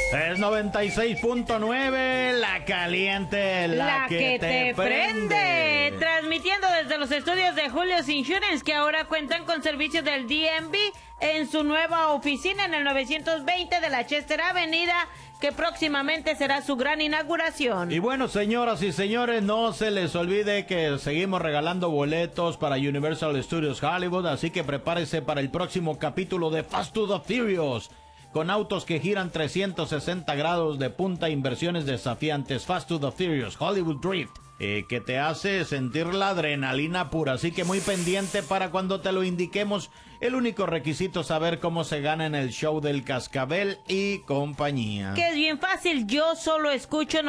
Es 96.9, la caliente, la que te prende. Transmitiendo desde los estudios de Julio's Insurance, que ahora cuentan con servicios del DMV en su nueva oficina en el 920 de la Chester Avenida, que próximamente será su gran inauguración. Y bueno, señoras y señores, no se les olvide que seguimos regalando boletos para Universal Studios Hollywood, así que prepárese para el próximo capítulo de Fast to the Furious, con autos que giran 360 grados de punta, inversiones desafiantes. Fast to the Furious Hollywood Drift, que te hace sentir la adrenalina pura, así que muy pendiente para cuando te lo indiquemos. El único requisito es saber cómo se gana en el show del Cascabel y compañía. Que es bien fácil, yo solo escucho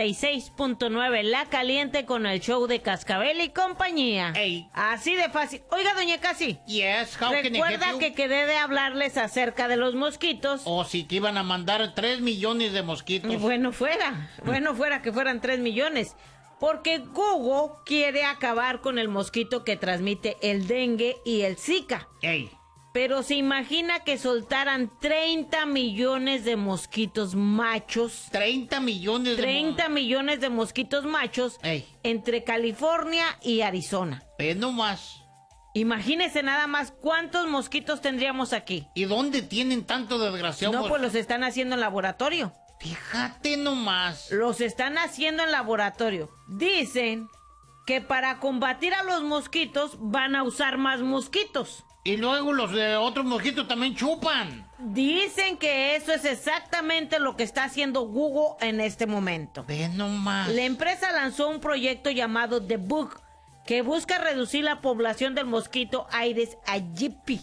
96.9, la caliente, con el show de Cascabel y compañía. Hey. Así de fácil. Oiga, doña Casi. Yes, how can I Recuerda help you? que quedé de hablarles acerca de los mosquitos. Oh, sí, que iban a mandar 3 millones de mosquitos. Bueno fuera que fueran 3 millones. Porque Google quiere acabar con el mosquito que transmite el dengue y el Zika. Ey. Pero se imagina que soltaran 30 millones de mosquitos machos. 30 millones de 30 millones de mosquitos machos. Ey. Entre California y Arizona. Ve nomás. Imagínese nada más cuántos mosquitos tendríamos aquí. ¿Y dónde tienen tanto desgraciado? No, pues los están haciendo en laboratorio. Fíjate nomás. Los están haciendo en laboratorio. Dicen que para combatir a los mosquitos van a usar más mosquitos. Y luego los de otros mosquitos también chupan. Dicen que eso es exactamente lo que está haciendo Google en este momento. Ve nomás. La empresa lanzó un proyecto llamado The Bug, que busca reducir la población del mosquito Aedes aegypti,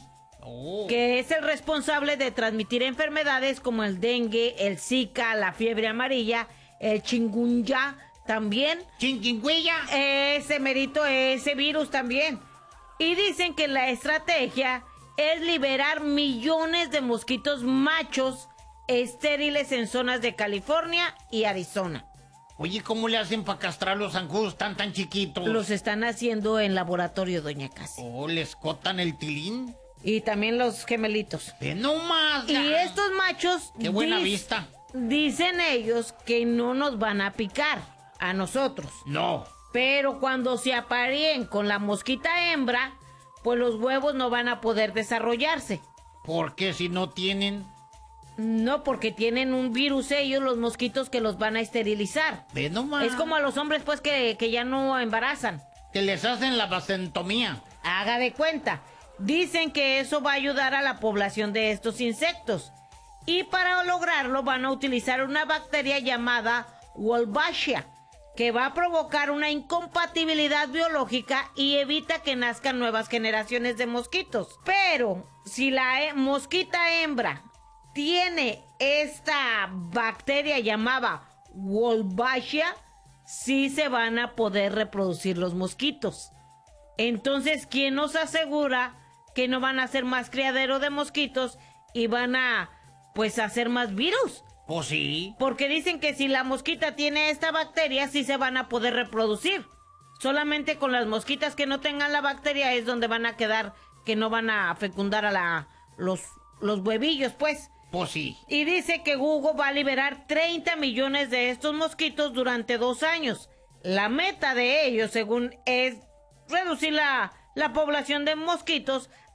que es el responsable de transmitir enfermedades como el dengue, el Zika, la fiebre amarilla, el chikungunya también. ¿Chikungunya? Ese merito, ese virus también. Y dicen que la estrategia es liberar millones de mosquitos machos estériles en zonas de California y Arizona. Oye, ¿cómo le hacen para castrar los zancudos tan chiquitos? Los están haciendo en laboratorio, doña Casi. Oh, ¿les cotan el tilín? Y también los gemelitos. Ve nomás. Y estos machos... ¡Qué buena vista! Dicen ellos que no nos van a picar a nosotros. No. Pero cuando se apareen con la mosquita hembra, pues los huevos no van a poder desarrollarse. ¿Por qué si no tienen? No, porque tienen un virus ellos, los mosquitos, que los van a esterilizar. Ve nomás. Es como a los hombres, pues, que ya no embarazan. Que les hacen la vasentomía. Haga de cuenta. Dicen que eso va a ayudar a la población de estos insectos. Y para lograrlo van a utilizar una bacteria llamada Wolbachia, que va a provocar una incompatibilidad biológica y evita que nazcan nuevas generaciones de mosquitos. Pero si la mosquita hembra tiene esta bacteria llamada Wolbachia, sí se van a poder reproducir los mosquitos. Entonces, ¿quién nos asegura que no van a hacer más criadero de mosquitos y van a, pues, hacer más virus? Pues sí. Porque dicen que si la mosquita tiene esta bacteria, sí se van a poder reproducir. Solamente con las mosquitas que no tengan la bacteria es donde van a quedar, que no van a fecundar a los huevillos, pues. Pues sí. Y dice que Google va a liberar 30 millones de estos mosquitos durante 2 años. La meta de ellos, según, es reducir la población de mosquitos